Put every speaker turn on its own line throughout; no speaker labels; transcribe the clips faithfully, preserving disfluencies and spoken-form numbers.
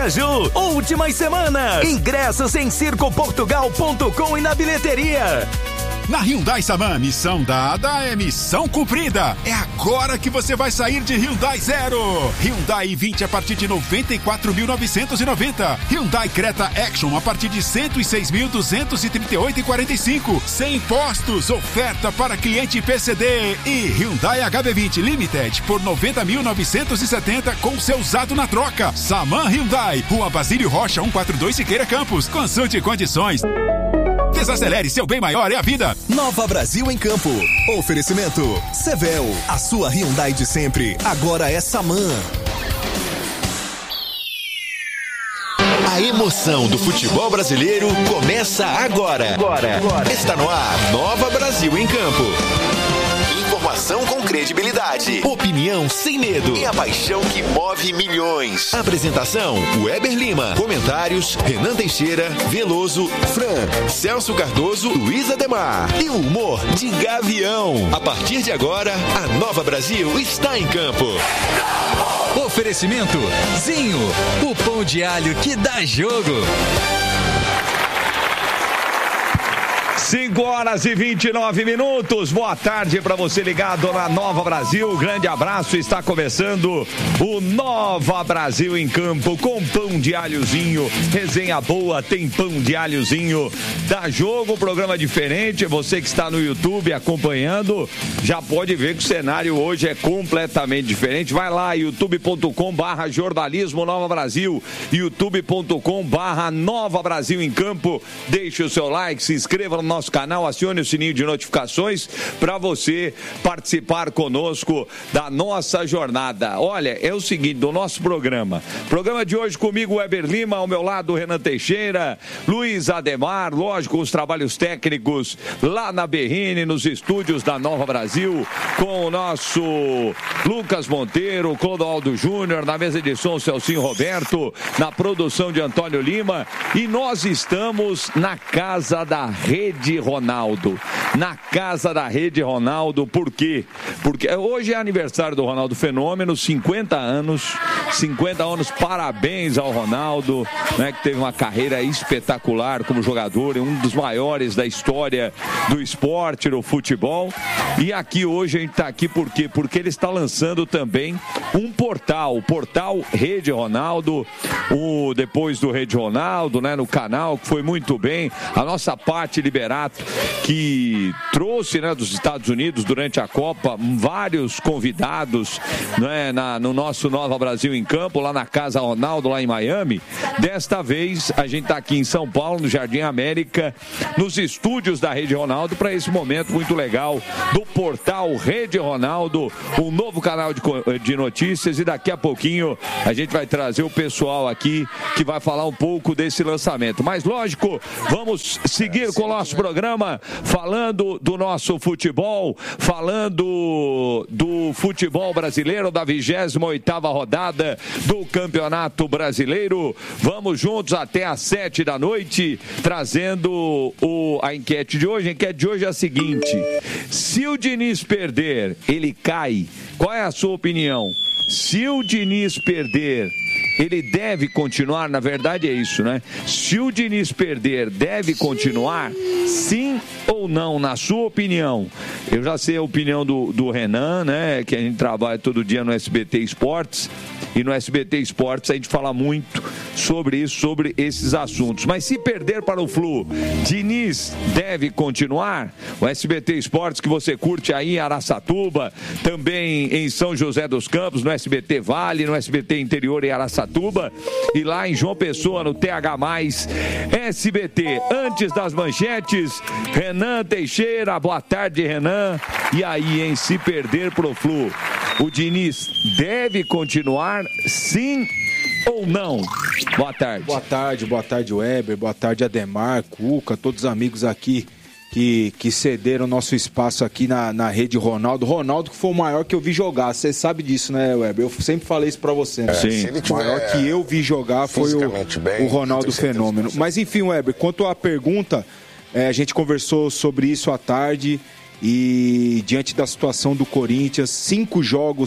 Aracaju. Últimas semanas. Ingressos em circo portugal ponto com e na bilheteria.
Na Hyundai Saman, missão dada é missão cumprida. É agora que você vai sair de Hyundai Zero. Hyundai i vinte a partir de noventa e quatro mil novecentos e noventa. Hyundai Creta Action a partir de cento e seis mil duzentos e trinta e oito reais e quarenta e cinco centavos. Sem impostos, oferta para cliente P C D. E Hyundai H B vinte Limited por noventa mil novecentos e setenta com seu usado na troca. Saman Hyundai, Rua Basílio Rocha cento e quarenta e dois Siqueira Campos. Consulte condições. Desacelere, seu bem maior é a vida.
Nova Brasil em Campo. Oferecimento Sevel, a sua Hyundai de sempre, agora é Saman.
A emoção do futebol brasileiro começa agora. Agora. Agora. Está no ar, Nova Brasil em Campo. Informação com credibilidade, opinião sem medo e a paixão que move milhões. Apresentação, Weber Lima. Comentários, Renan Teixeira, Veloso, Fran, Celso Cardoso, Luiz Ademar. E o humor de Gavião. A partir de agora, a Nova Brasil está em campo.
Oferecimento Zinho, o pão de alho que dá jogo.
cinco horas e vinte e nove minutos. Boa tarde para você ligado na Nova Brasil. Grande abraço. Está começando o Nova Brasil em Campo com pão de alhozinho. Resenha boa, tem pão de alhozinho. Dá jogo, programa diferente. Você que está no YouTube acompanhando, já pode ver que o cenário hoje é completamente diferente. Vai lá, youtube ponto com barra jornalismo Nova Brasil, youtube ponto com barra Nova Brasil em Campo. Deixe o seu like, se inscreva no nosso canal, acione o sininho de notificações para você participar conosco da nossa jornada. Olha, é o seguinte, do nosso programa. Programa de hoje comigo, Weber Lima, ao meu lado, Renan Teixeira, Luiz Ademar, lógico, os trabalhos técnicos lá na Berrine, nos estúdios da Nova Brasil, com o nosso Lucas Monteiro, Clodoaldo Júnior, na mesa de som, Celcinho Roberto, na produção de Antônio Lima, e nós estamos na casa da Rede Ronaldo, na casa da Rede Ronaldo. Por quê? Porque hoje é aniversário do Ronaldo Fenômeno, cinquenta anos, cinquenta anos, parabéns ao Ronaldo, né, que teve uma carreira espetacular como jogador, um dos maiores da história do esporte, do futebol. E aqui hoje a gente está aqui por quê? Porque ele está lançando também um portal, o portal Rede Ronaldo, o, depois do Rede Ronaldo, né, no canal, que foi muito bem, a nossa Paty Liberato, que trouxe, né, dos Estados Unidos durante a Copa vários convidados, né, na, no nosso Nova Brasil em Campo, lá na Casa Ronaldo, lá em Miami. Desta vez a gente está aqui em São Paulo, no Jardim América, nos estúdios da Rede Ronaldo, para esse momento muito legal do portal Rede Ronaldo, um novo canal de, de notícias, e daqui a pouquinho a gente vai trazer o pessoal aqui que vai falar um pouco desse lançamento. Mas lógico, vamos seguir com o nosso programa, falando do nosso futebol, falando do futebol brasileiro, da vigésima oitava rodada do Campeonato Brasileiro. Vamos juntos até às sete da noite, trazendo o, a enquete de hoje. A enquete de hoje é a seguinte: se o Diniz perder, ele cai? Qual é a sua opinião? Se o Diniz perder, ele deve continuar? Na verdade é isso, né? Se o Diniz perder, deve continuar? Sim ou não, na sua opinião? Eu já sei a opinião do, do Renan, né? Que a gente trabalha todo dia no S B T Esportes. E no S B T Esportes a gente fala muito sobre isso, sobre esses assuntos. Mas se perder para o Flu, Diniz deve continuar? O S B T Esportes que você curte aí em Araçatuba, também em São José dos Campos, no S B T Vale, no S B T Interior em Araçatuba, e lá em João Pessoa, no T H mais, S B T. Antes das manchetes, Renan Teixeira. Boa tarde, Renan. E aí, hein, se perder pro Flu, o Diniz deve continuar, sim ou não? Boa tarde.
Boa tarde, boa tarde, Weber, boa tarde, Ademar, Cuca, todos os amigos aqui que, que cederam nosso espaço aqui na, na Rede Ronaldo. Ronaldo que foi o maior que eu vi jogar, você sabe disso, né, Weber? Eu sempre falei isso pra você, né?
Sim.
O maior que eu vi jogar foi o,
bem,
o Ronaldo Fenômeno. Mas enfim, Weber, quanto à pergunta, é, a gente conversou sobre isso à tarde. E diante da situação do Corinthians, cinco jogos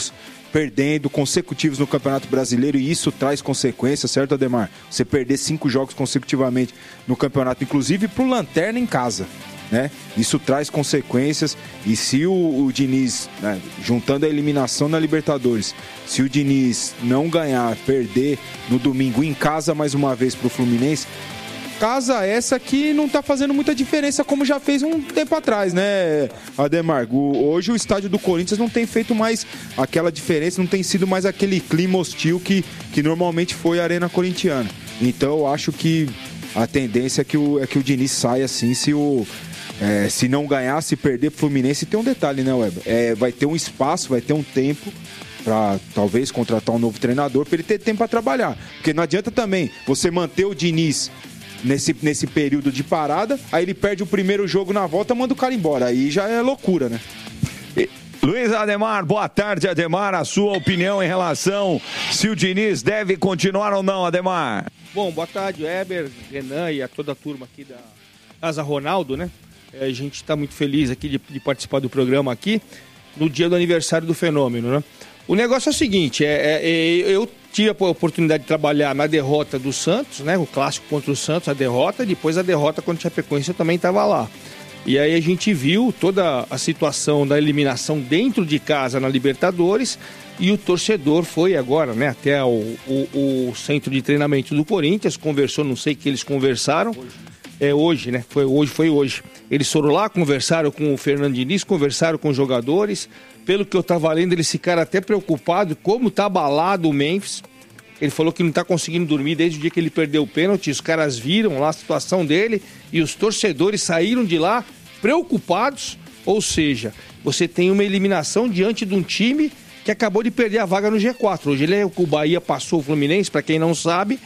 perdendo consecutivos no Campeonato Brasileiro, e isso traz consequências, certo, Ademar? Você perder cinco jogos consecutivamente no campeonato, inclusive pro Lanterna em casa, né? Isso traz consequências, e se o, o Diniz, né, juntando a eliminação na Libertadores, se o Diniz não ganhar, perder no domingo em casa mais uma vez pro Fluminense, casa essa que não tá fazendo muita diferença, como já fez um tempo atrás, né, Ademar? O, hoje o estádio do Corinthians não tem feito mais aquela diferença, não tem sido mais aquele clima hostil que, que normalmente foi a Arena Corintiana. Então eu acho que a tendência é que o, é que o Diniz saia assim, se, o, é, se não ganhar, se perder pro Fluminense. E tem um detalhe, né, Weber? É, vai ter um espaço, vai ter um tempo para talvez contratar um novo treinador, para ele ter tempo para trabalhar. Porque não adianta também você manter o Diniz Nesse, nesse período de parada, aí ele perde o primeiro jogo na volta, manda o cara embora. Aí já é loucura, né?
E, Luiz Ademar, boa tarde, Ademar. A sua opinião em relação se o Diniz deve continuar ou não, Ademar?
Bom, boa tarde, Weber, Renan e a toda a turma aqui da Casa Ronaldo, né? A gente está muito feliz aqui de, de participar do programa aqui no dia do aniversário do Fenômeno, né? O negócio é o seguinte, é, é, eu tive a oportunidade de trabalhar na derrota do Santos, né? O clássico contra o Santos, a derrota, depois a derrota contra o Chapecoense, eu também estava lá. E aí a gente viu toda a situação da eliminação dentro de casa na Libertadores, e o torcedor foi agora, né, até o, o, o centro de treinamento do Corinthians, conversou, não sei o que eles conversaram, hoje. é hoje, né? Foi hoje, foi hoje. Eles foram lá, conversaram com o Fernando Diniz, conversaram com os jogadores. Pelo que eu estava lendo, eles ficaram até preocupados como está abalado o Memphis. Ele falou que não está conseguindo dormir desde o dia que ele perdeu o pênalti. Os caras viram lá a situação dele e os torcedores saíram de lá preocupados. Ou seja, você tem uma eliminação diante de um time que acabou de perder a vaga no G quatro. Hoje ele é, o Bahia passou o Fluminense, para quem não sabe.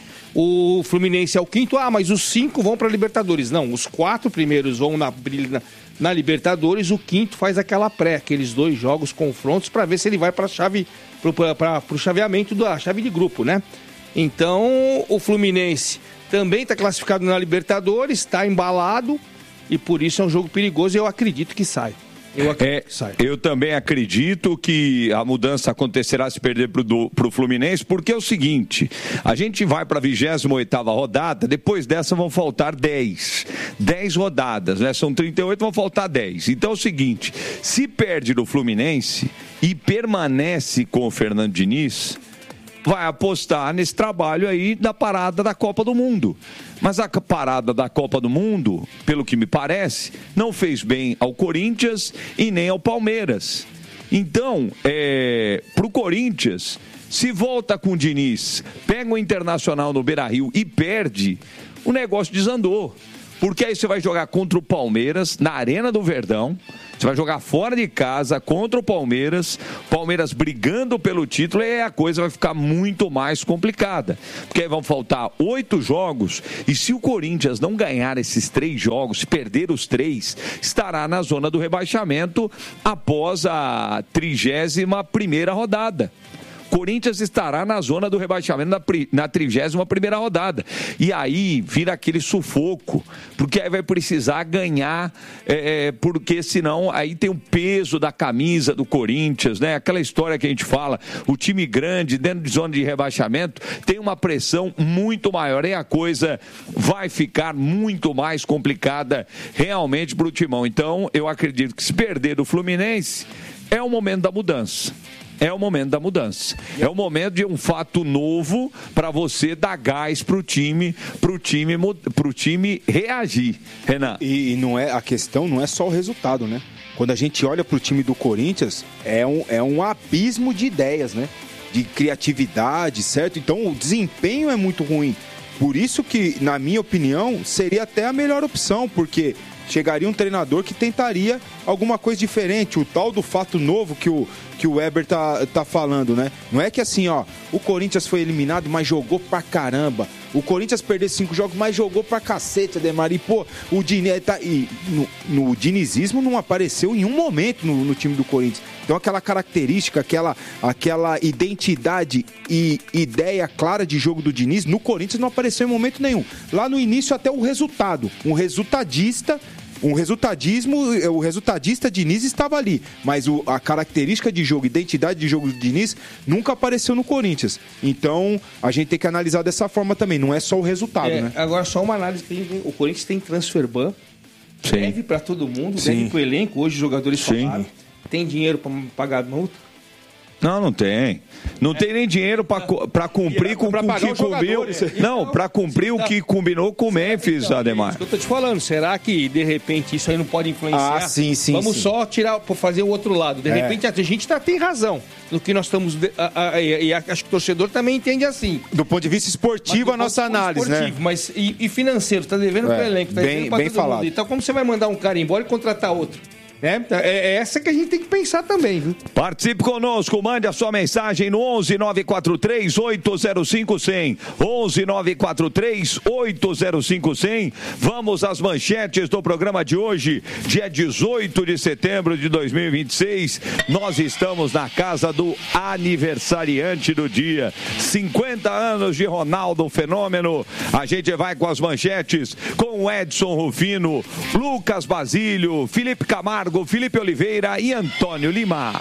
O Fluminense é o quinto. Ah, mas os cinco vão para a Libertadores. Não, os quatro primeiros vão na, na, na Libertadores. O quinto faz aquela pré, aqueles dois jogos, confrontos, para ver se ele vai para a chave, para o chaveamento da chave de grupo, né? Então, o Fluminense também está classificado na Libertadores, está embalado, e por isso é um jogo perigoso, e eu acredito que sai. Eu,
é, eu também acredito que a mudança acontecerá se perder para o Fluminense, porque é o seguinte, a gente vai para a vigésima oitava rodada, depois dessa vão faltar dez, dez rodadas, né? São trinta e oito, vão faltar dez. Então é o seguinte, se perde no Fluminense e permanece com o Fernando Diniz, vai apostar nesse trabalho aí da parada da Copa do Mundo. Mas a parada da Copa do Mundo, pelo que me parece, não fez bem ao Corinthians e nem ao Palmeiras. Então, é, para o Corinthians, se volta com o Diniz, pega o Internacional no Beira-Rio e perde, o negócio desandou. Porque aí você vai jogar contra o Palmeiras, na Arena do Verdão, você vai jogar fora de casa contra o Palmeiras, Palmeiras brigando pelo título, e a coisa vai ficar muito mais complicada. Porque aí vão faltar oito jogos, e se o Corinthians não ganhar esses três jogos, se perder os três, estará na zona do rebaixamento após a trigésima primeira rodada. Corinthians estará na zona do rebaixamento na trigésima primeira rodada. E aí vira aquele sufoco, porque aí vai precisar ganhar, é, porque senão aí tem o peso da camisa do Corinthians, né? Aquela história que a gente fala, o time grande dentro de zona de rebaixamento tem uma pressão muito maior, e a coisa vai ficar muito mais complicada realmente para o Timão. Então eu acredito que se perder do Fluminense é o momento da mudança. É o momento da mudança. É o momento de um fato novo para você dar gás para o time, para o time, pro time reagir, Renan.
E, e não é, a questão não é só o resultado, né? Quando a gente olha para o time do Corinthians, é um, é um abismo de ideias, né? De criatividade, certo? Então o desempenho é muito ruim. Por isso que, na minha opinião, seria até a melhor opção, porque chegaria um treinador que tentaria alguma coisa diferente, o tal do fato novo que o, que o Weber tá, tá falando, né? Não é que assim, ó, o Corinthians foi eliminado, mas jogou pra caramba. O Corinthians perdeu cinco jogos, mas jogou pra cacete, Ademar. E, pô, o Diniz tá, e no, no dinizismo não apareceu em um momento no, no time do Corinthians. Então aquela característica, aquela, aquela identidade e ideia clara de jogo do Diniz, no Corinthians não apareceu em momento nenhum. Lá no início até o resultado, um resultadista um resultadismo, o resultadista Diniz estava ali, mas o, a característica de jogo, identidade de jogo do Diniz nunca apareceu no Corinthians. Então, a gente tem que analisar dessa forma também, não é só o resultado,
é,
né?
Agora, só uma análise que o Corinthians tem transfer ban, deve para todo mundo,
Sim.
deve para o elenco, hoje os jogadores
Sim.
falaram, tem dinheiro para pagar multa.
Não, não tem. Não é. tem nem dinheiro para cumprir com o que combinou. Não, para cumprir o que combinou com o Memphis, então, Ademar. É isso
que eu tô te falando. Será que, de repente, isso aí não pode influenciar?
Ah, sim, sim.
Vamos
sim.
só tirar, fazer o outro lado. De é. repente, a gente tá, tem razão no que nós estamos. A, a, a, e acho que o torcedor também entende assim.
Do ponto de vista esportivo, a nossa análise, esportivo, né?
Mas e, e financeiro, tá devendo é. pro elenco, tá
bem,
devendo pra
bem
todo
falado.
mundo. Então, como você vai mandar um cara embora e contratar outro? É, é essa que a gente tem que pensar também, viu?
Participe conosco, mande a sua mensagem no onze nove quatro três oito zero cinco cem. onze nove quatro três oito zero cinco cem. Vamos às manchetes do programa de hoje, dia dezoito de setembro de dois mil e vinte e seis. Nós estamos na casa do aniversariante do dia. cinquenta anos de Ronaldo Fenômeno. A gente vai com as manchetes com o Edson Rufino, Lucas Basílio, Felipe Camargo, Felipe Oliveira e Antônio Lima.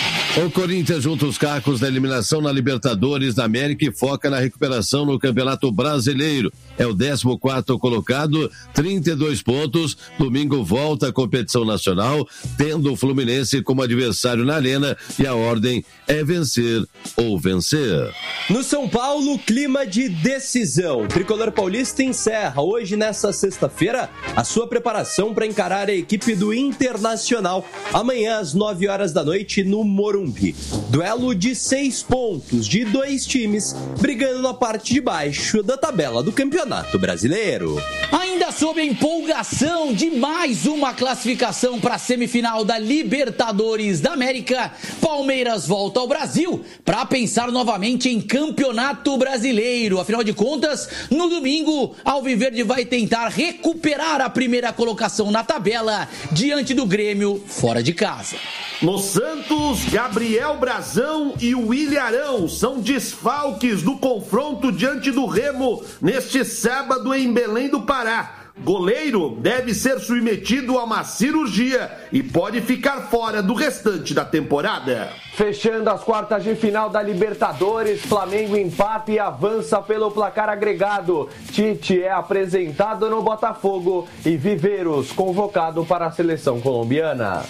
O Corinthians junta os cacos da eliminação na Libertadores da América e foca na recuperação no Campeonato Brasileiro. É o décimo quarto colocado, trinta e dois pontos. Domingo volta à competição nacional, tendo o Fluminense como adversário na arena, e a ordem é vencer ou vencer.
No São Paulo, clima de decisão. O tricolor paulista encerra hoje, nessa sexta-feira, a sua preparação para encarar a equipe do Internacional amanhã às nove horas da noite no Morumbi. Duelo de seis pontos de dois times brigando na parte de baixo da tabela do Campeonato Brasileiro.
Ainda sob empolgação de mais uma classificação para a semifinal da Libertadores da América, Palmeiras volta ao Brasil para pensar novamente em Campeonato Brasileiro. Afinal de contas, no domingo, Alviverde vai tentar recuperar a primeira colocação na tabela diante do Grêmio fora de casa.
No Santos, Gabriel Brazão e William Arão são desfalques do confronto diante do Remo neste sábado em Belém do Pará. Goleiro deve ser submetido a uma cirurgia e pode ficar fora do restante da temporada.
Fechando as quartas de final da Libertadores, Flamengo empata e avança pelo placar agregado. Tite é apresentado no Botafogo e Viveiros convocado para a seleção colombiana.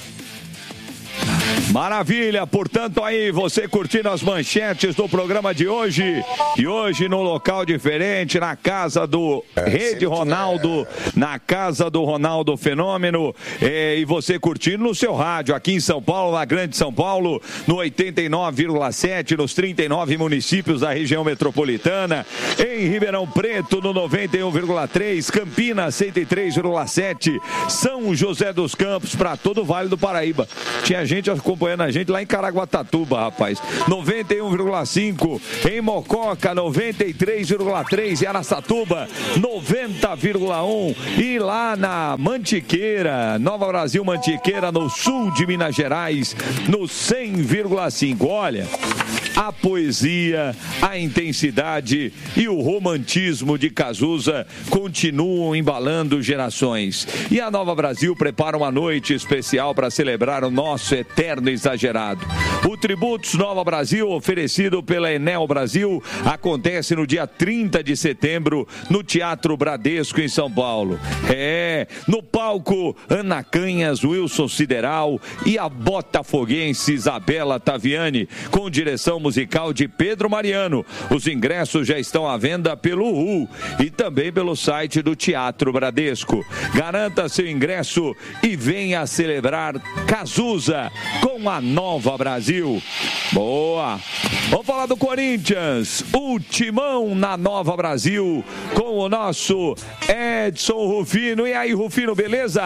Maravilha, portanto aí você curtindo as manchetes do programa de hoje, e hoje num local diferente, na casa do Rede Ronaldo, na casa do Ronaldo Fenômeno, e você curtindo no seu rádio, aqui em São Paulo, na Grande São Paulo, no oitenta e nove vírgula sete, nos trinta e nove municípios da região metropolitana, em Ribeirão Preto, no noventa e um vírgula três, Campinas, cento e três vírgula sete, São José dos Campos, para todo o Vale do Paraíba. Tinha gente acompanhando a gente lá em Caraguatatuba, rapaz. noventa e um vírgula cinco, em Mococa, noventa e três vírgula três, em Araçatuba, noventa vírgula um, e lá na Mantiqueira, Nova Brasil Mantiqueira, no sul de Minas Gerais, no cem vírgula cinco. Olha, a poesia, a intensidade e o romantismo de Cazuza continuam embalando gerações. E a Nova Brasil prepara uma noite especial para celebrar o nosso eterno exagerado. O Tributos Nova Brasil, oferecido pela Enel Brasil, acontece no dia trinta de setembro no Teatro Bradesco, em São Paulo. É, no palco, Ana Canhas, Wilson Sideral e a botafoguense Isabela Taviani, com direção musical de Pedro Mariano. Os ingressos já estão à venda pelo U e também pelo site do Teatro Bradesco. Garanta seu ingresso e venha celebrar Cazuza com a Nova Brasil. Boa! Vamos falar do Corinthians. O Timão na Nova Brasil com o nosso Edson Rufino. E aí, Rufino, beleza?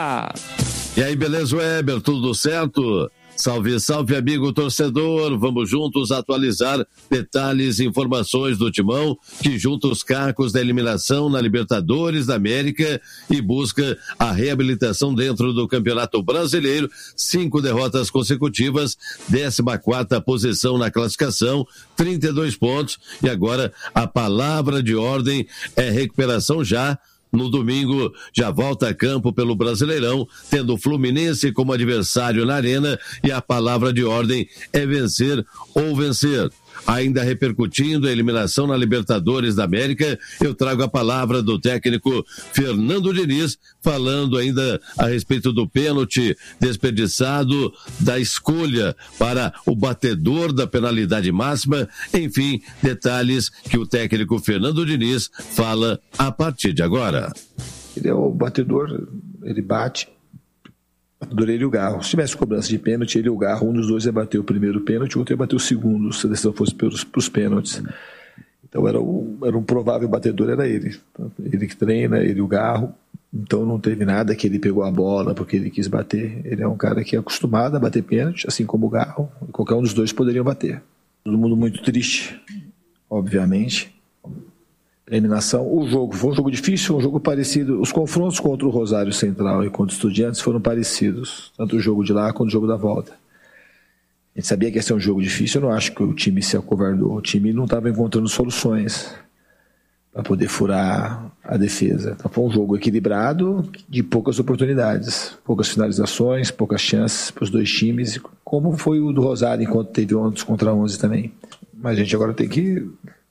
E aí, beleza, Weber? Tudo certo? Salve, salve, amigo torcedor. Vamos juntos atualizar detalhes e informações do Timão, que junta os cacos da eliminação na Libertadores da América e busca a reabilitação dentro do Campeonato Brasileiro. Cinco derrotas consecutivas, décima quarta posição na classificação, trinta e dois pontos. E agora a palavra de ordem é recuperação já no domingo, já volta a campo pelo Brasileirão, tendo o Fluminense como adversário na Arena, e a palavra de ordem é vencer ou vencer. Ainda repercutindo a eliminação na Libertadores da América, eu trago a palavra do técnico Fernando Diniz, falando ainda a respeito do pênalti desperdiçado, da escolha para o batedor da penalidade máxima, enfim, detalhes que o técnico Fernando Diniz fala a partir de agora.
Ele é o batedor, ele bate, batedor ele e o Garro. Se tivesse cobrança de pênalti, ele e o Garro, um dos dois ia bater o primeiro pênalti, o outro ia bater o segundo, se a decisão fosse para os pênaltis. Então era, o, era um provável batedor, era ele. Ele que treina, ele e o Garro. Então não teve nada que ele pegou a bola porque ele quis bater. Ele é um cara que é acostumado a bater pênalti, assim como o Garro. Qualquer um dos dois poderiam bater. Todo mundo muito triste, obviamente. Eliminação. O jogo foi um jogo difícil, um jogo parecido. Os confrontos contra o Rosário Central e contra o Estudiantes foram parecidos, tanto o jogo de lá quanto o jogo da volta. A gente sabia que ia ser um jogo difícil. Eu não acho que o time se acovardou. O time não estava encontrando soluções para poder furar a defesa. Então foi um jogo equilibrado, de poucas oportunidades, poucas finalizações, poucas chances para os dois times, como foi o do Rosário, enquanto teve onze contra onze também. Mas a gente agora tem que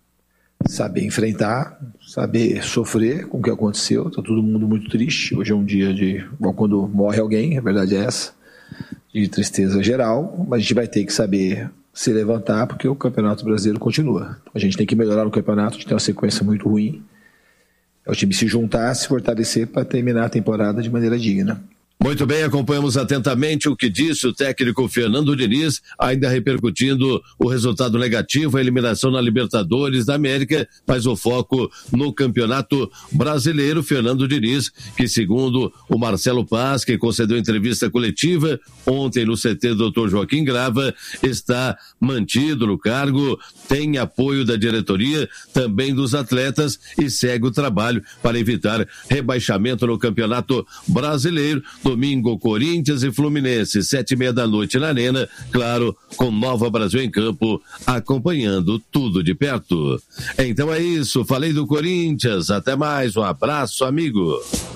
saber enfrentar, saber sofrer com o que aconteceu. Está todo mundo muito triste. Hoje é um dia de... Bom, quando morre alguém, a verdade é essa, de tristeza geral, mas a gente vai ter que saber se levantar, porque o Campeonato Brasileiro continua. A gente tem que melhorar no campeonato, a gente tem uma sequência muito ruim. É o time se juntar, se fortalecer para terminar a temporada de maneira digna.
Muito bem, acompanhamos atentamente o que disse o técnico Fernando Diniz, ainda repercutindo o resultado negativo, a eliminação na Libertadores da América, mas o foco no Campeonato Brasileiro. Fernando Diniz, que segundo o Marcelo Paz, que concedeu entrevista coletiva ontem no C T do doutor Joaquim Grava, está mantido no cargo, tem apoio da diretoria, também dos atletas, e segue o trabalho para evitar rebaixamento no Campeonato Brasileiro. Domingo, Corinthians e Fluminense, sete e meia da noite na Arena, claro, com Nova Brasil em campo, acompanhando tudo de perto. Então é isso, falei do Corinthians, até mais, um abraço, amigo.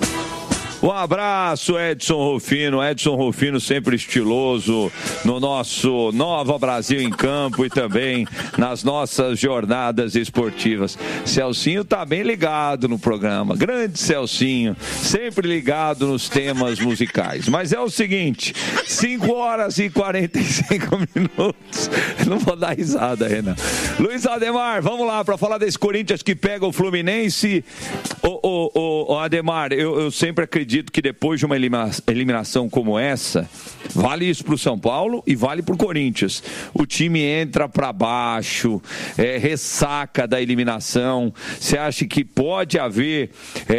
Um abraço, Edson Rufino. Edson Rufino sempre estiloso no nosso Nova Brasil em Campo e também nas nossas jornadas esportivas. Celcinho tá bem ligado no programa. Grande Celcinho, sempre ligado nos temas musicais. Mas é o seguinte, cinco horas e quarenta e cinco minutos. Não vou dar risada, Renan. Luiz Ademar, vamos lá para falar desse Corinthians que pega o Fluminense. Ô, ô, ô, ô Ademar, eu, eu sempre acredito Acredito que depois de uma eliminação como essa, vale isso para o São Paulo e vale para o Corinthians. O time entra para baixo, é, ressaca da eliminação. Você acha que pode haver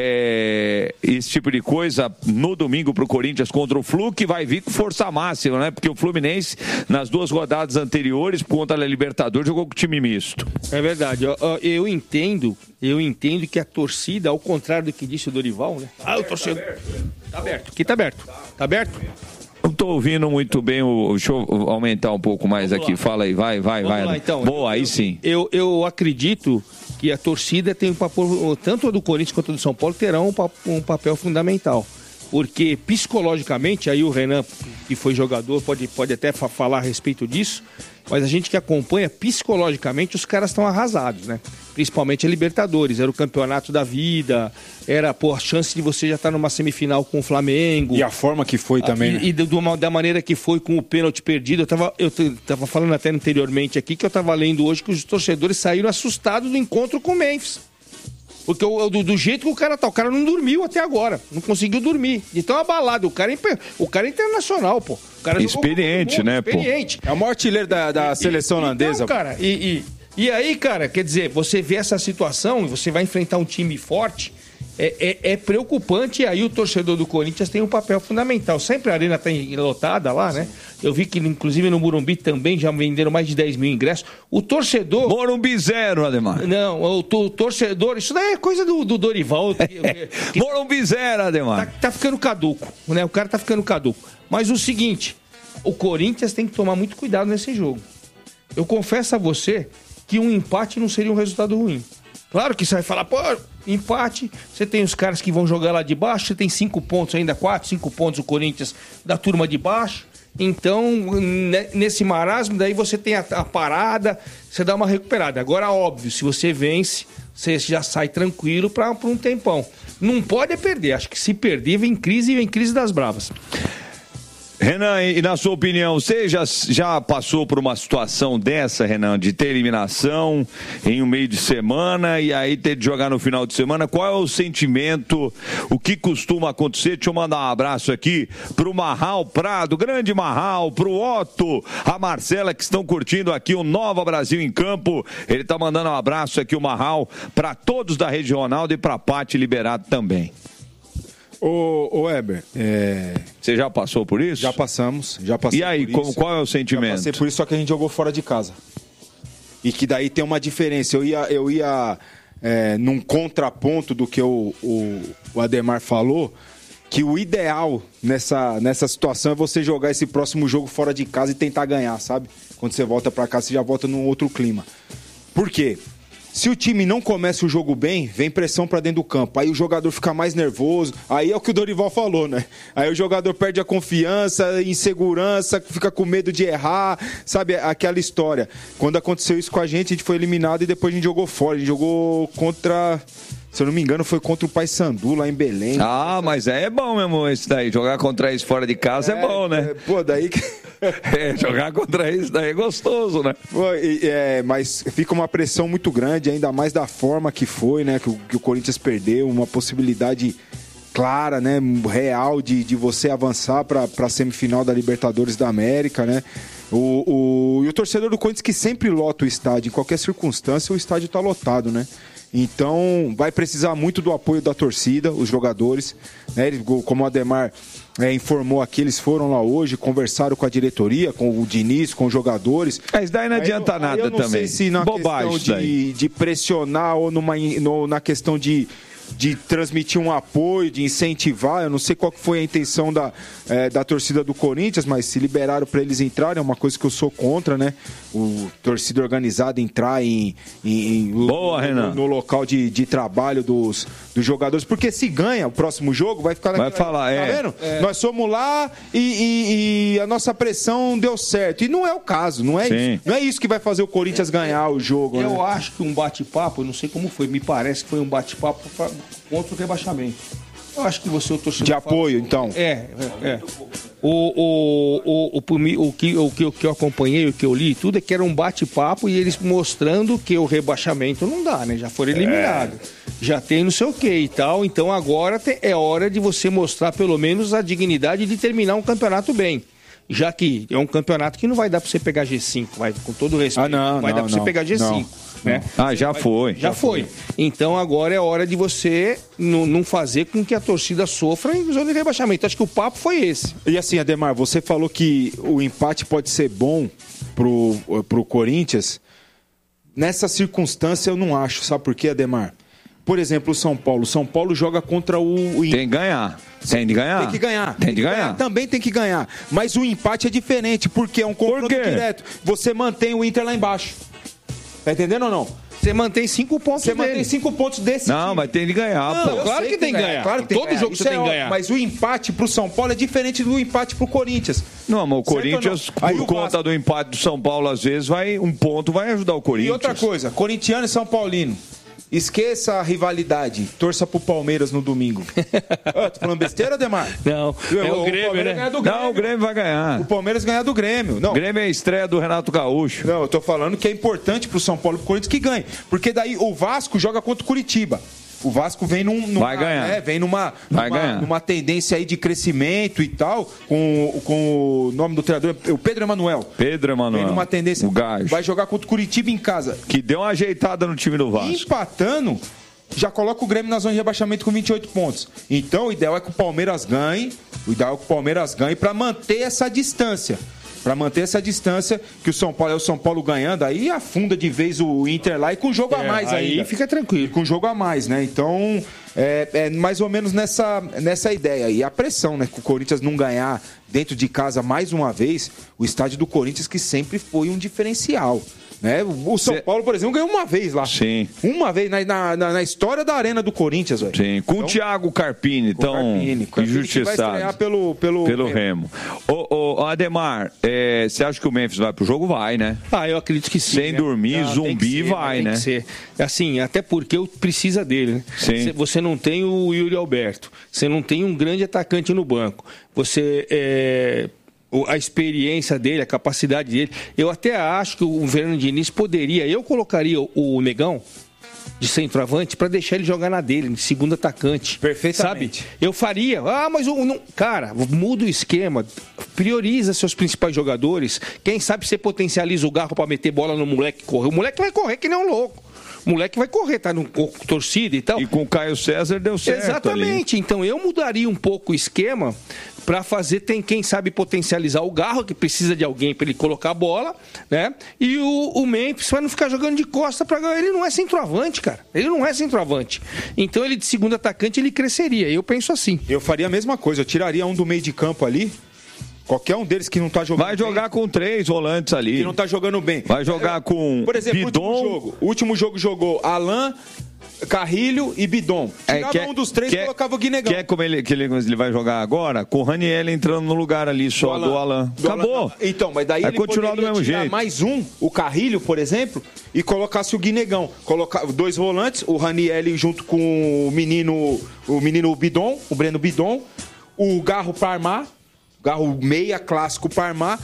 é, esse tipo de coisa no domingo para o Corinthians contra o Flu, que vai vir com força máxima, né? Porque o Fluminense, nas duas rodadas anteriores, por conta da Libertadores, jogou com time misto.
É verdade. Eu, eu entendo, eu entendo que a torcida, ao contrário do que disse o Dorival, né? Ah, o torcedor... Tá aberto. Aqui tá aberto. Tá aberto?
Não tô ouvindo muito bem o... Deixa eu aumentar um pouco mais Vamos aqui. Lá. Fala aí, vai, vai,
Vamos
vai.
Lá, então.
Boa, aí
eu,
sim.
Eu, eu acredito que a torcida tem um papel, tanto a do Corinthians quanto a do São Paulo, terão um, um papel fundamental. Porque psicologicamente, aí o Renan, que foi jogador, pode, pode até fa- falar a respeito disso, mas a gente que acompanha, psicologicamente, os caras estão arrasados, né? Principalmente a Libertadores, era o campeonato da vida, era, pô, a chance de você já estar numa semifinal com o Flamengo.
E a forma que foi também, né?
E, e do, da maneira que foi com o pênalti perdido. Eu tava, eu tava falando até anteriormente aqui, que eu tava lendo hoje que os torcedores saíram assustados do encontro com o Memphis. Porque o, do, do jeito que o cara tá, o cara não dormiu até agora, não conseguiu dormir. Então abalado, o cara, é, o cara é internacional, pô. O cara
experiente,
jogou,
né,
experiente.
pô? É o maior artilheiro da, da e, seleção holandesa.
Então, cara, e, e, e aí, cara, quer dizer, você vê essa situação e você vai enfrentar um time forte, é, é, é preocupante, e aí o torcedor do Corinthians tem um papel fundamental. Sempre a arena tá lotada lá, né? Eu vi que, inclusive, no Morumbi também já venderam mais de dez mil ingressos. O torcedor...
Morumbi zero, Ademar.
Não, o, o torcedor... Isso daí é coisa do, do Dorival. Que, que,
Morumbi zero, Ademar.
Tá, tá ficando caduco, né? O cara tá ficando caduco. Mas o seguinte, o Corinthians tem que tomar muito cuidado nesse jogo. Eu confesso a você que um empate não seria um resultado ruim. Claro que você vai falar, pô, empate, você tem os caras que vão jogar lá de baixo, você tem cinco pontos ainda, quatro, cinco pontos o Corinthians da turma de baixo. Então, nesse marasmo, daí você tem a, a parada, você dá uma recuperada. Agora, óbvio, se você vence, você já sai tranquilo para um tempão. Não pode é perder, acho que se perder, vem crise e vem crise das bravas.
Renan, e na sua opinião, você já, já passou por uma situação dessa, Renan, de ter eliminação em um meio de semana e aí ter de jogar no final de semana? Qual é o sentimento, o que costuma acontecer? Deixa eu mandar um abraço aqui pro Marral Prado, grande Marral, pro Otto, a Marcela, que estão curtindo aqui o Nova Brasil em Campo. Ele tá mandando um abraço aqui, o Marral, para todos da Rede Ronaldo e pra Pati Liberado também.
Ô, ô Weber, é...
você já passou por isso?
Já passamos, já passamos.
E aí,
por
como,
isso.
qual é o sentimento?
Já passei por isso, só que a gente jogou fora de casa. E que daí tem uma diferença. Eu ia, eu ia é, num contraponto do que o, o, o Ademar falou, que o ideal nessa, nessa situação é você jogar esse próximo jogo fora de casa e tentar ganhar, sabe? Quando você volta pra casa, você já volta num outro clima. Por quê? Se o time não começa o jogo bem, vem pressão pra dentro do campo. Aí o jogador fica mais nervoso. Aí é o que o Dorival falou, né? Aí o jogador perde a confiança, insegurança, fica com medo de errar. Sabe, aquela história. Quando aconteceu isso com a gente, a gente foi eliminado e depois a gente jogou fora. A gente jogou contra... Se eu não me engano, foi contra o Paysandu, lá em Belém.
Ah, mas é bom mesmo esse daí. Jogar contra isso fora de casa é, é bom, né?
É, pô, daí...
é, jogar contra isso daí é gostoso, né?
Pô, e, é, mas fica uma pressão muito grande, ainda mais da forma que foi, né? Que o, que o Corinthians perdeu, uma possibilidade clara, né? Real de, de você avançar para a semifinal da Libertadores da América, né? O, o, e o torcedor do Corinthians que sempre lota o estádio, em qualquer circunstância, o estádio está lotado, né? Então, vai precisar muito do apoio da torcida, os jogadores, né? Como o Ademar é, informou aqui, eles foram lá hoje, conversaram com a diretoria, com o Diniz, com os jogadores.
Mas daí não adianta
aí,
nada
aí eu não
também.
Sei se na
Bobagem
questão de, de pressionar ou numa, no, na questão de, de transmitir um apoio, de incentivar, eu não sei qual que foi a intenção da, é, da torcida do Corinthians, mas se liberaram para eles entrarem, é uma coisa que eu sou contra, né? O torcida organizada entrar em, em, em
Boa,
no,
Renan.
no, no local de, de trabalho dos, dos jogadores, porque se ganha o próximo jogo, vai ficar
vai falar,
tá
é,
vendo?
é.
Nós fomos lá e, e, e a nossa pressão deu certo. E não é o caso, não é
Sim.
isso. Não é isso que vai fazer o Corinthians ganhar o jogo.
Eu
né?
acho que um bate-papo, eu não sei como foi, me parece que foi um bate-papo pra, contra o rebaixamento. Eu acho que você, o torcedor...
De apoio, então.
É, é, é. O, o, o, o, o, que, o, que, o que eu acompanhei, o que eu li, tudo é que era um bate-papo e eles mostrando que o rebaixamento não dá, né? Já foram eliminados. É. Já tem não sei o que e tal. Então agora tem, é hora de você mostrar pelo menos a dignidade de terminar um campeonato bem. Já que é um campeonato que não vai dar pra você pegar G cinco, vai, com todo o respeito.
Ah, não,
não vai
não,
dar pra você
não,
pegar G cinco.
Não.
Né?
Ah, já
vai,
foi.
Já, já foi. foi. Então agora é hora de você não, não fazer com que a torcida sofra em zona de rebaixamento. Acho que o papo foi esse.
E assim, Ademar, você falou que o empate pode ser bom pro, pro Corinthians. Nessa circunstância eu não acho. Sabe por quê, Ademar? Por exemplo, o São Paulo. O São Paulo joga contra o... o...
Tem que ganhar. Tem de ganhar.
Tem que ganhar.
Tem de ganhar.
Também tem que ganhar. Mas o empate é diferente, porque é um confronto direto. Você mantém o Inter lá embaixo. Tá entendendo ou não?
Você mantém cinco pontos
Você
dele.
mantém cinco pontos desse
Não,
time.
mas tem de ganhar,
Não,
pô.
Claro que tem que ganhar.
Claro que tem
Todo
que ganhar.
jogo
Isso
você
é
tem que
óbvio.
ganhar.
Mas o empate pro São Paulo é diferente do empate pro Corinthians.
Não, mas o
Certo
Corinthians,
ou não? Aí
por
o
conta
Vasco-
do empate do São Paulo, às vezes, vai, um ponto vai ajudar o Corinthians.
E outra coisa, corintiano e São Paulino. Esqueça a rivalidade. Torça pro Palmeiras no domingo. Ah, tô falando besteira, Ademar?
Não, é o,
o
Grêmio,
Palmeiras
né?
ganha do Grêmio.
Não, o Grêmio vai ganhar.
O Palmeiras ganha do Grêmio. Não,
O Grêmio é a estreia do Renato Gaúcho.
não, eu tô falando que é importante pro São Paulo e pro Corinthians que ganhe. Porque daí o Vasco joga contra o Curitiba. O Vasco vem num, numa,
Vai ganhar.
É, vem numa,
Vai
numa,
ganhar.
numa tendência aí de crescimento e tal, com, com o nome do treinador, o Pedro Emanuel.
Pedro Emanuel.
Vem numa tendência.
O Gajo.
Vai jogar contra o Curitiba em casa.
Que deu uma ajeitada no time do Vasco.
Empatando, já coloca o Grêmio na zona de rebaixamento com vinte e oito pontos. Então o ideal é que o Palmeiras ganhe, o ideal é que o Palmeiras ganhe para manter essa distância. Para manter essa distância, que o São Paulo é o São Paulo ganhando, aí afunda de vez o Inter lá e com jogo
É,
a mais
aí
ainda.
fica tranquilo.
E com jogo a mais, né? Então, é, é mais ou menos nessa, nessa ideia. E a pressão, né? Que o Corinthians não ganhar dentro de casa mais uma vez, o estádio do Corinthians que sempre foi um diferencial. Né? O São Cê... Paulo, por exemplo, ganhou uma vez lá.
Sim.
Uma vez na, na, na história da Arena do Corinthians, velho.
Sim, com então, o Thiago Carpini, tão Carpini, injustiçado. Vai estrear
pelo, pelo,
pelo Remo. Ô, ô, Ademar, você é, acha que o Memphis vai pro jogo? Vai, né?
Ah, eu acredito que sim.
Sem
né?
dormir, ah, zumbi,
ser,
vai, né?
Tem que ser. Assim, até porque precisa dele, né?
Sim.
Você não tem o Yuri Alberto, você não tem um grande atacante no banco. Você... É... a experiência dele, a capacidade dele. Eu até acho que o Fernando Diniz poderia, eu colocaria o Negão de centroavante para deixar ele jogar na dele, de segundo atacante.
Perfeitamente.
Sabe? Eu faria. Ah, mas o não... cara, muda o esquema, prioriza seus principais jogadores. Quem sabe você potencializa o Garro para meter bola no moleque correr. O moleque vai correr que nem um louco. O moleque vai correr, tá no torcida e tal.
E com o Caio César deu certo.
Exatamente.
Ali.
Então eu mudaria um pouco o esquema para fazer, tem quem sabe potencializar o Garro, que precisa de alguém para ele colocar a bola, né? E o, o Memphis vai não ficar jogando de costa para ganhar. Ele não é centroavante, cara. Ele não é centroavante. Então ele de segundo atacante ele cresceria. Eu penso assim.
Eu faria a mesma coisa. Eu tiraria um do meio de campo ali. Qualquer um deles que não tá jogando
Vai
bem,
jogar com três volantes ali.
Que não tá jogando bem.
Vai jogar com
Por exemplo,
Bidon.
O último jogo, o último jogo jogou Alain, Carrilho e Bidon. Tirava é, quer, um dos três e colocava o Guinegão.
Quer como ele, que ele, ele vai jogar agora? Com o Raniel entrando no lugar ali só do Alain. Do Alain.
Do
Acabou.
Alain. Então, mas daí
vai
ele
continuar do mesmo
tirar
jeito.
mais um, o Carrilho, por exemplo, e colocasse o Guinegão. Colocar dois volantes, o Raniel junto com o menino, o menino Bidon, o Breno Bidon, o Garro para armar. Garro meia, clássico para armar.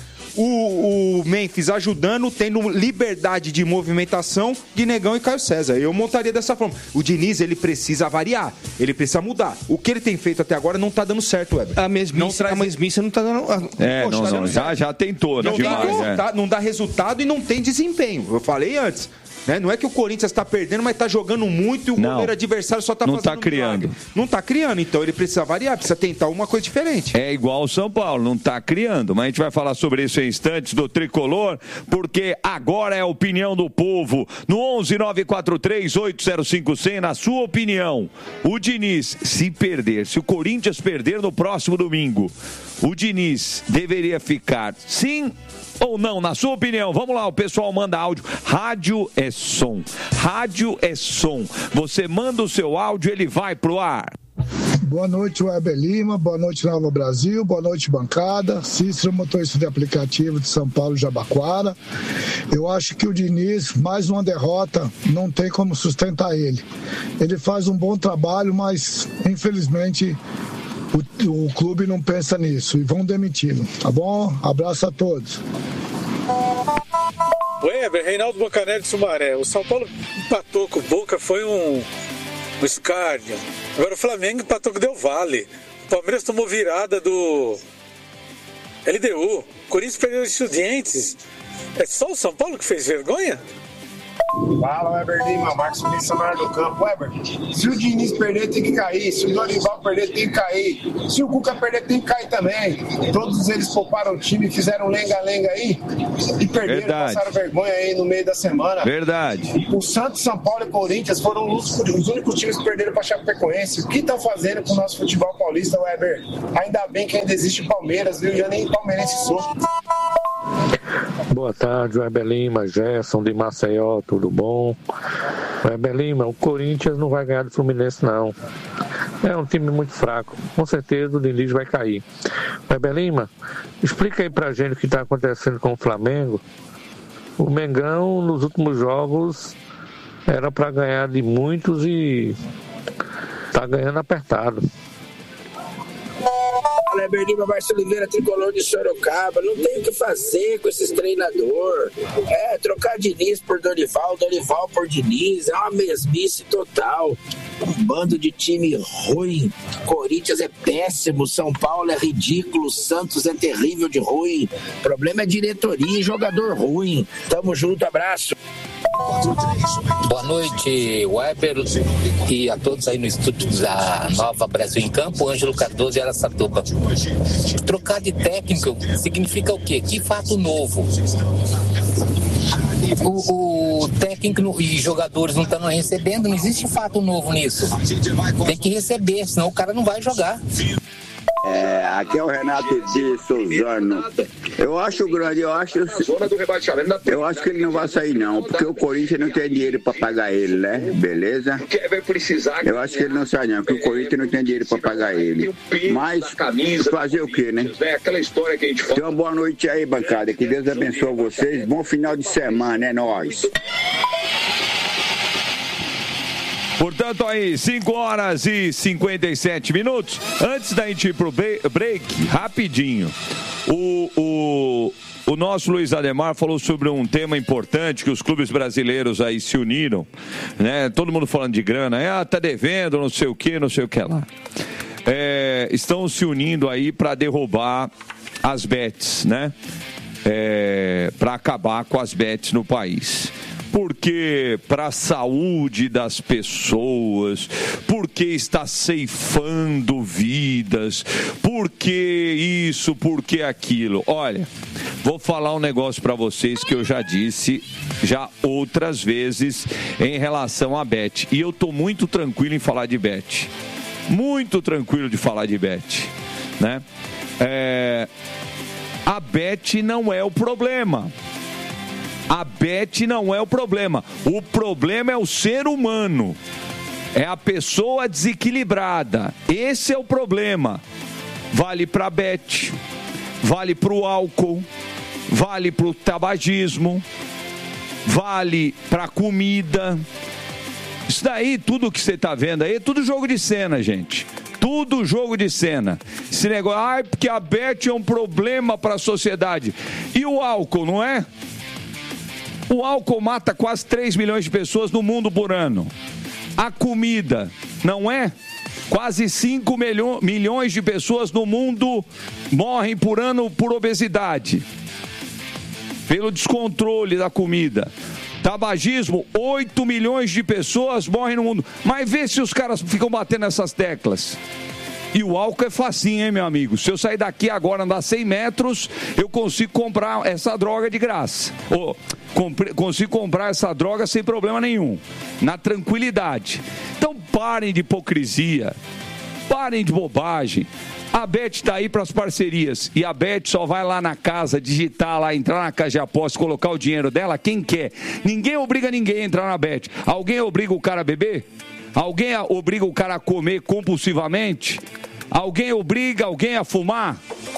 O, o Memphis ajudando, tendo liberdade de movimentação, Guinegão e Caio César. Eu montaria dessa forma. O Diniz, ele precisa variar. Ele precisa mudar. O que ele tem feito até agora não tá dando certo, Weber.
A mesmice não, traz... a mesmice não tá dando...
É,
Poxa,
não,
tá
não.
dando
Já, já tentou, né?
Não,
Demais,
tem,
é.
tá, não dá resultado e não tem desempenho. Eu falei antes. Né? Não é que o Corinthians está perdendo, mas está jogando muito e o
não,
goleiro adversário só está
fazendo
Não está
criando.
Milagre. Não está criando, então ele precisa variar, precisa tentar uma coisa diferente.
É igual o São Paulo, não está criando. Mas a gente vai falar sobre isso em instantes do Tricolor, porque agora é a opinião do povo. No onze nove quatro três oito zero cinco zero zero, na sua opinião, o Diniz, se perder, se o Corinthians perder no próximo domingo, o Diniz deveria ficar sim ou não, na sua opinião? Vamos lá, o pessoal manda áudio. Rádio é som. Rádio é som. Você manda o seu áudio, ele vai pro ar.
Boa noite, Weber Lima. Boa noite, Nova Brasil. Boa noite, bancada. Cícero, motorista de aplicativo de São Paulo, Jabaquara. Eu acho que o Diniz, mais uma derrota, não tem como sustentar ele. Ele faz um bom trabalho, mas, infelizmente, o, o clube não pensa nisso e vão demiti-lo, tá bom? Abraço a todos.
Weber, Reinaldo Bocanelli de Sumaré. O São Paulo empatou com o Boca, foi um, um escárnio. Agora o Flamengo empatou com o Del Valle. O Palmeiras tomou virada do L D U. O Corinthians perdeu os Estudiantes. É só o São Paulo que fez vergonha?
Fala, Weber Lima, Marcos Missionário do Campo. Weber, se o Diniz perder, tem que cair. Se o Dorival perder, tem que cair. Se o Cuca perder, tem que cair também. Todos eles pouparam o time, fizeram lenga-lenga aí e perderam,
Verdade.
passaram vergonha aí no meio da semana.
Verdade.
O Santos, São Paulo e Corinthians foram os, os únicos times que perderam para a Chapecoense. O que estão fazendo com o nosso futebol paulista, Weber? Ainda bem que ainda existe Palmeiras, viu? Eu nem palmeirense sou.
Boa tarde, Weber Lima, Gerson de Maceió, tudo bom? Weber Lima, o Corinthians não vai ganhar do Fluminense, não. É um time muito fraco. Com certeza o Diniz vai cair. Weber Lima, explica aí pra gente o que está acontecendo com o Flamengo. O Mengão, nos últimos jogos, era para ganhar de muitos e tá ganhando apertado.
Fala, Weber Lima, Márcio Oliveira, tricolor de Sorocaba. Não tem o que fazer com esses treinadores. É, trocar Diniz por Dorival, Dorival por Diniz. É uma mesmice total. Um bando de time ruim. Corinthians é péssimo, São Paulo é ridículo, Santos é terrível de ruim. O problema é diretoria e jogador ruim. Tamo junto, abraço.
Boa noite, Weber, e a todos aí no estúdio da Nova Brasil em Campo, Ângelo Cardoso e Araçatuba. Trocar de técnico significa o quê? Que fato novo? O, o técnico e jogadores não estão recebendo, não existe fato novo nisso. Tem que receber, senão o cara não vai jogar.
É, aqui é o Renato de Souzano. Eu acho grande, eu acho. Eu acho que ele não vai sair, não, porque o Corinthians não tem dinheiro para pagar ele, né? Beleza? Eu acho que ele não sai, não, porque o Corinthians não tem dinheiro para pagar ele. Mas fazer o quê, né? Então, uma boa noite aí, bancada. Que Deus abençoe vocês. Bom final de semana, é nóis.
Portanto, aí, cinco horas e cinquenta e sete minutos. Antes da gente ir pro break, rapidinho, o, o, o nosso Luiz Ademar falou sobre um tema importante que os clubes brasileiros aí se uniram, né? Todo mundo falando de grana, ah, tá devendo, não sei o que, não sei o que lá. É, estão se unindo aí para derrubar as bets, né? É, para acabar com as bets no país. Porque para a saúde das pessoas, porque está ceifando vidas, porque isso, porque aquilo. Olha, vou falar um negócio para vocês que eu já disse já outras vezes em relação a bet. E eu estou muito tranquilo em falar de bet. Muito tranquilo de falar de bet, né? É, a bet não é o problema. A bet não é o problema. O problema é o ser humano. É a pessoa desequilibrada. Esse é o problema. Vale para a bet, vale para o álcool, vale para o tabagismo, vale para a comida. Isso daí, tudo que você está vendo aí, é tudo jogo de cena, gente. Tudo jogo de cena. Esse negócio, ai, porque a bet é um problema para a sociedade. E o álcool, não é? O álcool mata quase três milhões de pessoas no mundo por ano. A comida, não é? Quase cinco milhões de pessoas no mundo morrem por ano por obesidade. Pelo descontrole da comida. Tabagismo, oito milhões de pessoas morrem no mundo. Mas vê se os caras ficam batendo nessas teclas. E o álcool é facinho, hein, meu amigo? Se eu sair daqui agora, andar cem metros, eu consigo comprar essa droga de graça. Ou compre, consigo comprar essa droga sem problema nenhum. Na tranquilidade. Então parem de hipocrisia. Parem de bobagem. A Bet está aí para as parcerias. E a Bet só vai lá na casa, digitar lá, entrar na casa de aposta, colocar o dinheiro dela, quem quer. Ninguém obriga ninguém a entrar na Bet. Alguém obriga o cara a beber? Alguém obriga o cara a comer compulsivamente? Alguém obriga alguém a fumar?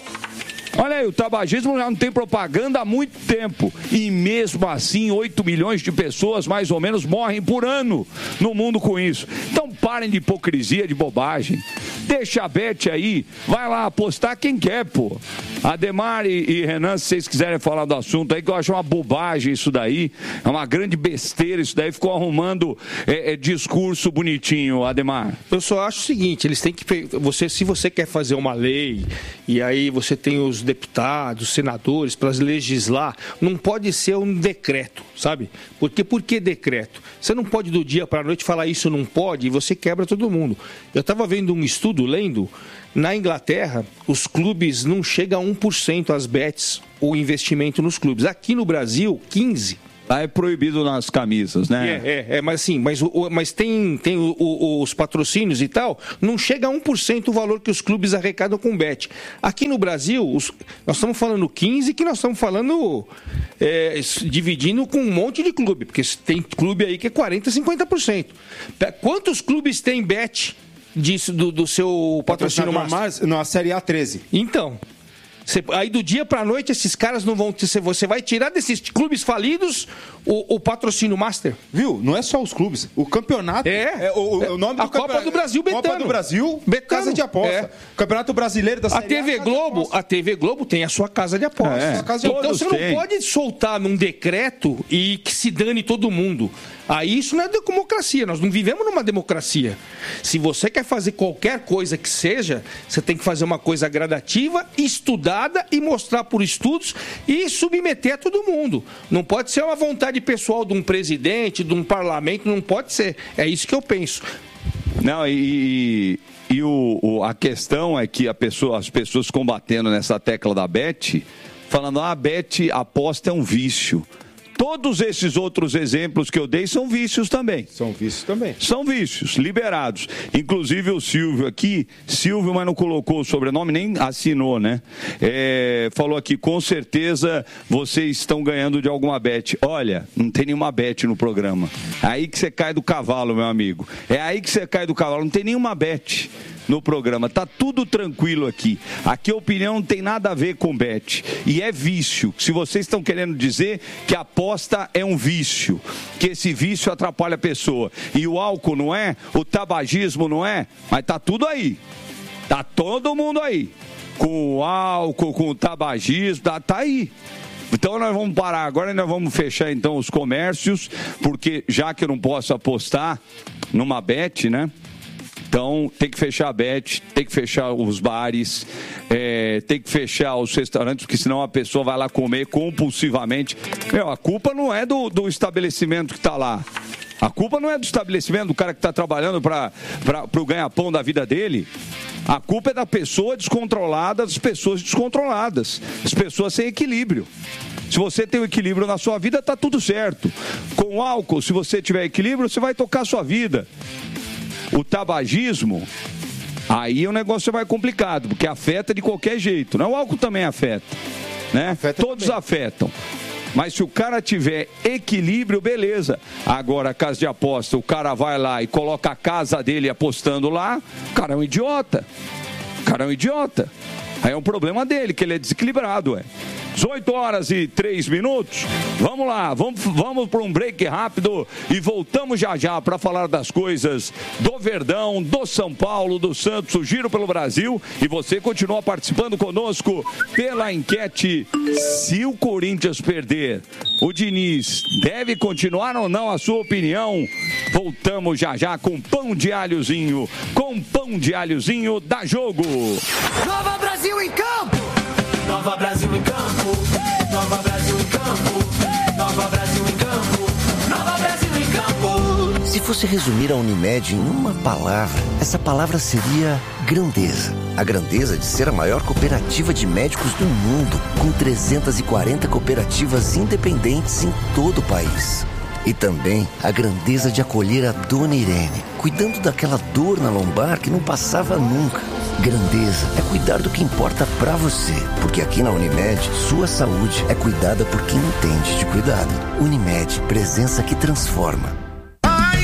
Olha aí, o tabagismo já não tem propaganda há muito tempo. E mesmo assim, oito milhões de pessoas, mais ou menos, morrem por ano no mundo com isso. Então parem de hipocrisia, de bobagem. Deixa a Bet aí, vai lá apostar quem quer, pô. Ademar e, e Renan, se vocês quiserem falar do assunto aí, que eu acho uma bobagem isso daí, é uma grande besteira isso daí, ficou arrumando é, é, discurso bonitinho, Ademar.
Eu só acho o seguinte, eles têm que, você, se você quer fazer uma lei, e aí você tem os deputados, senadores, para legislar, não pode ser um decreto, sabe? Porque, por que decreto? Você não pode do dia para a noite falar isso não pode e você quebra todo mundo. Eu estava vendo um estudo, lendo, na Inglaterra, os clubes não chegam a um por cento as bets, o investimento nos clubes. Aqui no Brasil, quinze por cento.
Lá é proibido nas camisas, né?
É, é, é mas assim, mas, o, mas tem, tem o, o, os patrocínios e tal, não chega a um por cento o valor que os clubes arrecadam com bet. Aqui no Brasil, os, nós estamos falando quinze por cento, que nós estamos falando é, dividindo com um monte de clube, porque tem clube aí que é quarenta por cento, cinquenta por cento. Quantos clubes tem bet disso, do, do seu patrocínio master?
Na Série A treze.
Então... Cê, aí do dia para a noite esses caras não vão ter, você vai tirar desses clubes falidos o, o patrocínio master,
viu? Não é só os clubes, o campeonato
é,
é o, o nome do
a Copa do Brasil betano.
Copa do Brasil,
betano.
Casa de aposta. É. Campeonato Brasileiro da Série
A T V
A,
Globo, a T V Globo tem a sua casa de aposta.
É. Casa de
então você
tem.
não pode soltar num decreto e que se dane todo mundo. Aí isso não é democracia, nós não vivemos numa democracia. Se você quer fazer qualquer coisa que seja, você tem que fazer uma coisa gradativa, estudada e mostrar por estudos e submeter a todo mundo. Não pode ser uma vontade pessoal de um presidente, de um parlamento, não pode ser. É isso que eu penso.
Não, e, e o, o, a questão é que a pessoa, as pessoas combatendo nessa tecla da Bet, falando, ah, a Bet, a aposta é um vício. Todos esses outros exemplos que eu dei são vícios também.
São vícios também.
São vícios, liberados. Inclusive o Silvio aqui, Silvio, mas não colocou o sobrenome, nem assinou, né? É, falou aqui, com certeza vocês estão ganhando de alguma bet. Olha, não tem nenhuma bet no programa. É aí que você cai do cavalo, meu amigo. É aí que você cai do cavalo, não tem nenhuma bet no programa, tá tudo tranquilo aqui. Aqui a opinião não tem nada a ver com bet. E é vício. Se vocês estão querendo dizer que a aposta é um vício, que esse vício atrapalha a pessoa. E o álcool não é, o tabagismo não é, mas tá tudo aí. Tá todo mundo aí. Com o álcool, com o tabagismo, tá, tá aí. Então nós vamos parar agora e nós vamos fechar então os comércios, porque já que eu não posso apostar numa bet, né? Então, tem que fechar a bet, tem que fechar os bares, é, tem que fechar os restaurantes, porque senão a pessoa vai lá comer compulsivamente. Meu, a culpa não é do, do estabelecimento que está lá. A culpa não é do estabelecimento, do cara que está trabalhando para o ganha-pão da vida dele. A culpa é da pessoa descontrolada, das pessoas descontroladas, as pessoas sem equilíbrio. Se você tem o equilíbrio na sua vida, está tudo certo. Com o álcool, se você tiver equilíbrio, você vai tocar a sua vida. O tabagismo, aí o negócio vai complicado, porque afeta de qualquer jeito, né? O álcool também afeta, né? Afeta Todos também. afetam. Mas se o cara tiver equilíbrio, beleza. Agora, a casa de aposta, o cara vai lá e coloca a casa dele apostando lá, o cara é um idiota. O cara é um idiota. Aí é um problema dele, que ele é desequilibrado, é. dezoito horas e três minutos. Vamos lá, vamos, vamos para um break rápido e voltamos já já para falar das coisas do Verdão, do São Paulo, do Santos, o Giro pelo Brasil. E você continua participando conosco pela enquete. Se o Corinthians perder, o Diniz deve continuar ou não? A sua opinião? Voltamos já já com pão de alhozinho, com pão de alhozinho da Jogo.
Nova Brasil em campo! Nova Brasil em campo, Nova Brasil em campo, Nova Brasil em campo, Nova Brasil em campo.
Se fosse resumir a Unimed em uma palavra, essa palavra seria grandeza. A grandeza de ser a maior cooperativa de médicos do mundo, com trezentas e quarenta cooperativas independentes em todo o país. E também a grandeza de acolher a Dona Irene, cuidando daquela dor na lombar que não passava nunca. Grandeza é cuidar do que importa pra você, porque aqui na Unimed, sua saúde é cuidada por quem entende de cuidado. Unimed, presença que transforma.